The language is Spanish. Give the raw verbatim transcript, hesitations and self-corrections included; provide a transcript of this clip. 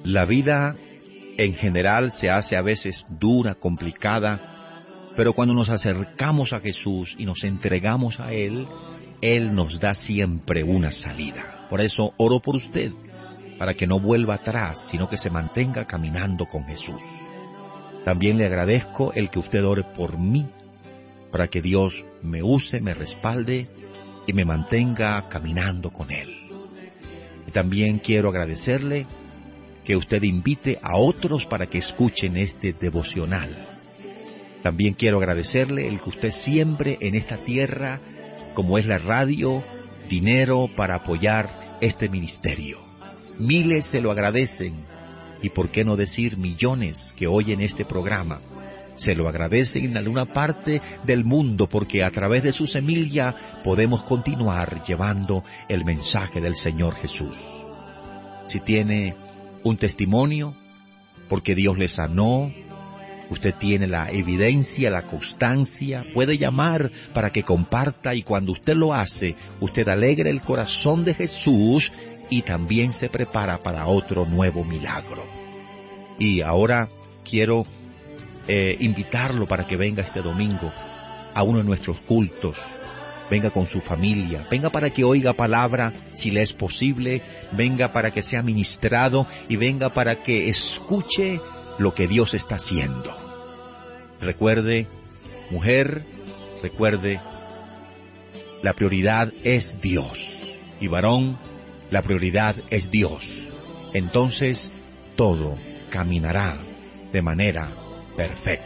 La vida en general se hace a veces dura, complicada, pero cuando nos acercamos a Jesús y nos entregamos a Él, Él nos da siempre una salida. Por eso oro por usted, para que no vuelva atrás, sino que se mantenga caminando con Jesús. También le agradezco el que usted ore por mí, para que Dios me use, me respalde y me mantenga caminando con Él. Y también quiero agradecerle que usted invite a otros para que escuchen este devocional. También quiero agradecerle el que usted siembre en esta tierra, como es la radio, dinero para apoyar este ministerio. Miles se lo agradecen, y por qué no decir millones que oyen este programa. Se lo agradecen en alguna parte del mundo, porque a través de su semilla podemos continuar llevando el mensaje del Señor Jesús. Si tiene un testimonio, porque Dios le sanó, usted tiene la evidencia, la constancia, puede llamar para que comparta, y cuando usted lo hace, usted alegra el corazón de Jesús y también se prepara para otro nuevo milagro. Y ahora quiero eh, invitarlo para que venga este domingo a uno de nuestros cultos. Venga con su familia, venga para que oiga palabra, si le es posible, venga para que sea ministrado y venga para que escuche lo que Dios está haciendo. Recuerde, mujer, recuerde, la prioridad es Dios. Y varón, la prioridad es Dios. Entonces, todo caminará de manera perfecta.